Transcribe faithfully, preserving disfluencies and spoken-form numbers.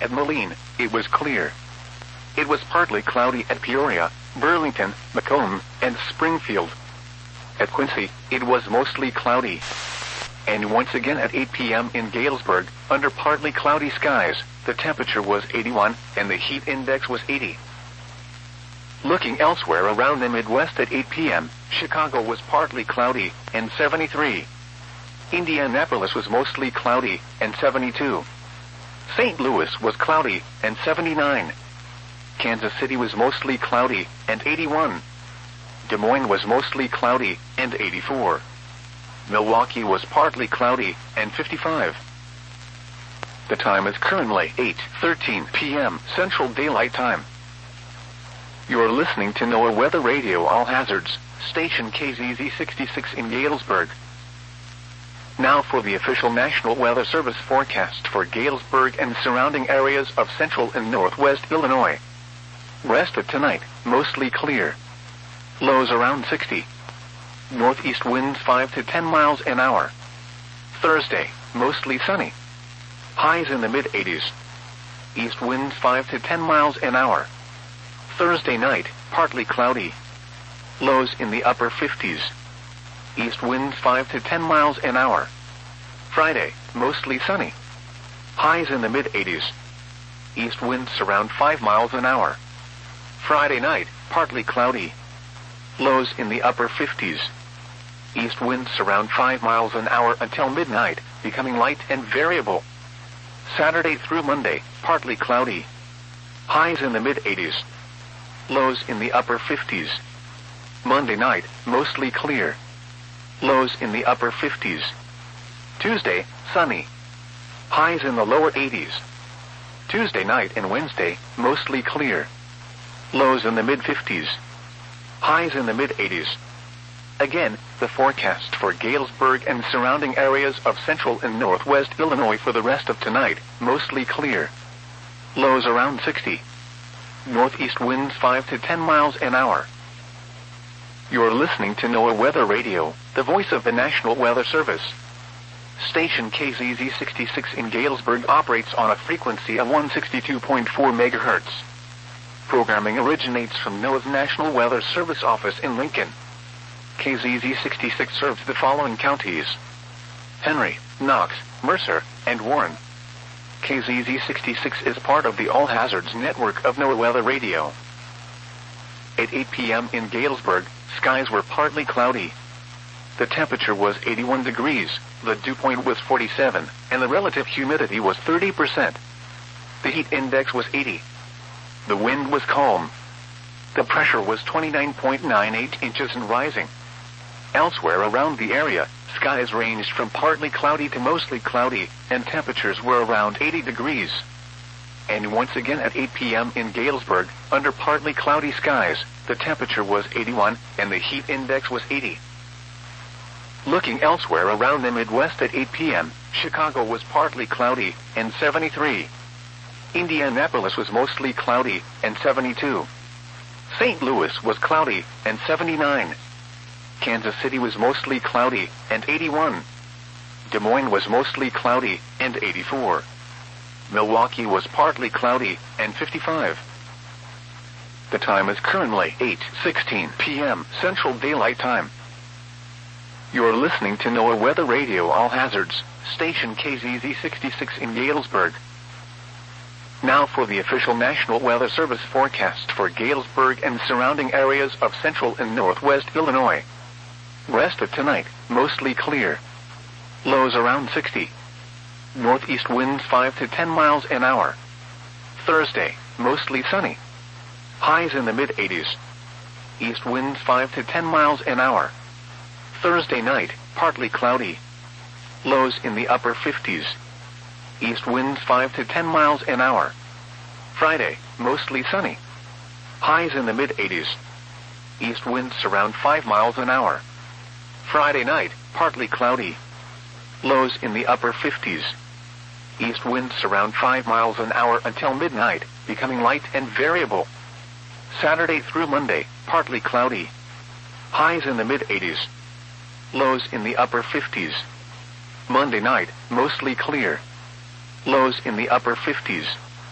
At Moline, it was clear. It was partly cloudy at Peoria, Burlington, Macomb, and Springfield. At Quincy, it was mostly cloudy. And once again at eight p.m. in Galesburg, under partly cloudy skies, the temperature was eighty-one, and the heat index was eighty. Looking elsewhere around the Midwest at eight p.m., Chicago was partly cloudy, and seventy-three. Indianapolis was mostly cloudy, and seventy-two. Saint Louis was cloudy, and seventy-nine. Kansas City was mostly cloudy, and eighty-one. Des Moines was mostly cloudy, and eighty-four. Milwaukee was partly cloudy, and fifty-five. The time is currently eight thirteen p.m. Central Daylight Time. You are listening to NOAA Weather Radio All Hazards, station K Z Z sixty-six in Galesburg. Now for the official National Weather Service forecast for Galesburg and surrounding areas of central and northwest Illinois. Rest of tonight, mostly clear. Lows around sixty. Northeast winds five to ten miles an hour. Thursday, mostly sunny. Highs in the mid-eighties. East winds five to ten miles an hour. Thursday night, partly cloudy. Lows in the upper fifties. East winds five to ten miles an hour. Friday, mostly sunny. Highs in the mid-eighties. East winds around five miles an hour. Friday night, partly cloudy. Lows in the upper fifties. East winds around five miles an hour until midnight, becoming light and variable. Saturday through Monday, partly cloudy. Highs in the mid-eighties. Lows in the upper fifties. Monday night, mostly clear. Lows in the upper fifties. Tuesday, sunny. Highs in the lower eighties. Tuesday night and Wednesday, mostly clear. Lows in the mid-fifties. Highs in the mid-eighties. Again, the forecast for Galesburg and surrounding areas of central and northwest Illinois for the rest of tonight, mostly clear. Lows around sixty. Northeast winds five to ten miles an hour. You're listening to NOAA Weather Radio, the voice of the National Weather Service. Station K Z Z sixty-six in Galesburg operates on a frequency of one sixty-two point four megahertz. Programming originates from NOAA's National Weather Service office in Lincoln. K Z Z sixty-six serves the following counties: Henry, Knox, Mercer, and Warren. K Z Z sixty-six is part of the All Hazards network of NOAA Weather Radio. At eight p.m. in Galesburg, skies were partly cloudy. The temperature was eighty-one degrees, the dew point was forty-seven, and the relative humidity was thirty percent. The heat index was eighty. The wind was calm. The pressure was twenty-nine point nine eight inches and rising. Elsewhere around the area, skies ranged from partly cloudy to mostly cloudy, and temperatures were around eighty degrees. And once again at eight p.m. in Galesburg, under partly cloudy skies, the temperature was eighty-one, and the heat index was eighty. Looking elsewhere around the Midwest at eight p.m., Chicago was partly cloudy, and seventy-three. Indianapolis was mostly cloudy, and seventy-two. Saint Louis was cloudy, and seventy-nine. Kansas City was mostly cloudy, and eighty-one. Des Moines was mostly cloudy, and eighty-four. Milwaukee was partly cloudy, and fifty-five. The time is currently eight sixteen p.m. Central Daylight Time. You're listening to NOAA Weather Radio All Hazards, station K Z Z sixty-six in Galesburg. Now for the official National Weather Service forecast for Galesburg and surrounding areas of central and northwest Illinois. Rest of tonight, mostly clear. Lows around sixty. Northeast winds five to ten miles an hour. Thursday, mostly sunny. Highs in the mid-eighties. East winds five to ten miles an hour. Thursday night, partly cloudy. Lows in the upper fifties. East winds five to ten miles an hour. Friday, mostly sunny. Highs in the mid-eighties. East winds around five miles an hour. Friday night, partly cloudy. Lows in the upper fifties. East winds around five miles an hour until midnight, becoming light and variable. Saturday through Monday, partly cloudy. Highs in the mid-eighties. Lows in the upper fifties. Monday night, mostly clear. Lows in the upper fifties.